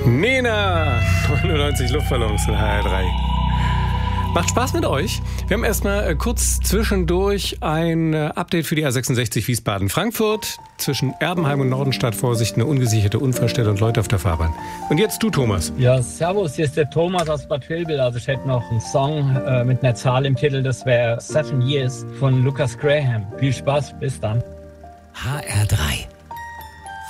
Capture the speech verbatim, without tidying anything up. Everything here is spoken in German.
Nena, neunundneunzig Luftballons in H R drei. Macht Spaß mit euch. Wir haben erstmal kurz zwischendurch ein Update für die A sechsundsechzig Wiesbaden-Frankfurt. Zwischen Erbenheim und Nordenstadt Vorsicht, eine ungesicherte Unfallstelle und Leute auf der Fahrbahn. Und jetzt du, Thomas. Ja, servus, hier ist der Thomas aus Bad Vilbel. Also ich hätte noch einen Song äh, mit einer Zahl im Titel, das wäre Seven Years von Lucas Graham. Viel Spaß, bis dann. H R drei